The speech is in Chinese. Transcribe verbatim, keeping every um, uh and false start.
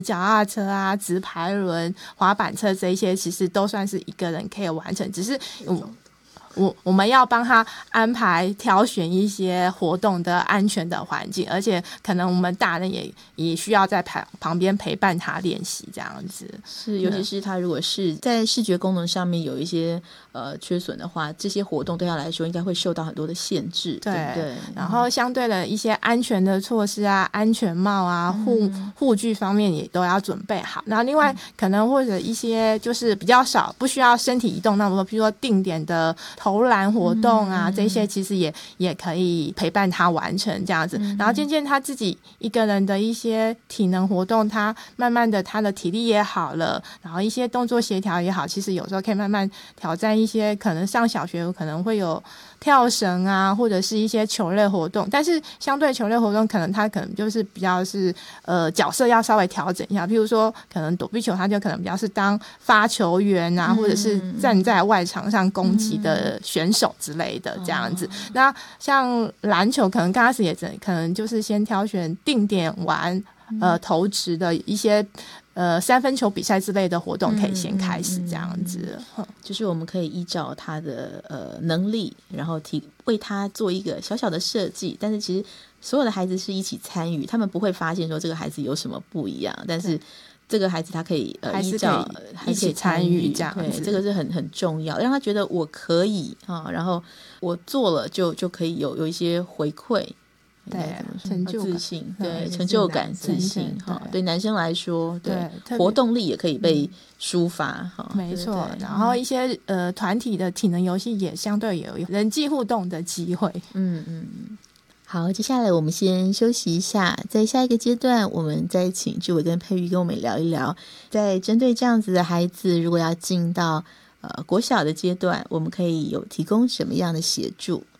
脚踏车啊、直排轮、滑板车这一些，其实都算是一个人可以完成，只是我我我们要帮他安排挑选一些活动的安全的环境，而且可能我们大人也也需要在旁旁边陪伴他练习这样子。 是，尤其是他如果是在视觉功能上面有一些呃缺损的话，这些活动对他来说应该会受到很多的限制， 对, 对不对？ 然后相对的一些安全的措施啊，安全帽啊、护护具方面也都要准备好。然后另外可能或者一些就是比较少不需要身体移动，那么比如说定点的投篮活动啊、嗯、这些其实也也可以陪伴他完成这样子、嗯、然后渐渐他自己一个人的一些体能活动，他慢慢的他的体力也好了，然后一些动作协调也好，其实有时候可以慢慢挑战一些可能上小学可能会有跳绳啊，或者是一些球类活动，但是相对球类活动可能他可能就是比较是呃角色要稍微调整一下，譬如说可能躲避球他就可能比较是当发球员啊、嗯、或者是站在外场上攻击的选手之类的这样子、嗯、那像篮球可能刚开始也可能就是先挑选定点玩呃投掷的一些呃三分球比赛之类的活动可以先开始这样子、嗯嗯嗯、 就是我们可以依照他的呃能力，然后提为他做一个小小的设计，但是其实所有的孩子是一起参与，他们不会发现说这个孩子有什么不一样，但是这个孩子他可以呃依照一起参与这样子， 对，这个是很很重要，让他觉得我可以啊，然后我做了就就可以有有一些回馈。 对，成就自信，对，成就感、自信，哈，对男生来说，对，活动力也可以被抒发，哈、嗯， 没错。然后一些呃团体的体能游戏也相对有人际互动的机会， 嗯嗯。好，接下来我们先休息一下，在下一个阶段，我们再请志伟跟佩瑜跟我们聊一聊，在针对这样子的孩子，如果要进到呃国小的阶段，我们可以有提供什么样的协助？